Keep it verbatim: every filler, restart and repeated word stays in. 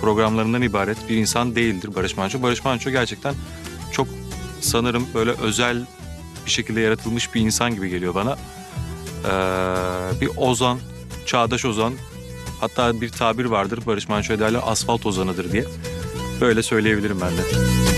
programlarından ibaret bir insan değildir Barış Manço. Barış Manço gerçekten çok sanırım böyle özel bir şekilde yaratılmış bir insan gibi geliyor bana. Ee, bir ozan, çağdaş ozan. Hatta bir tabir vardır Barış Manço'ya derler asfalt ozanıdır diye. Böyle söyleyebilirim ben de.